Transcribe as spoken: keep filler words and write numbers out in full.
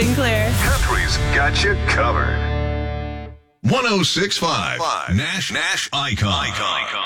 Sinclair. Country's got you covered. one oh six point five Nash Nash Icon. Icon.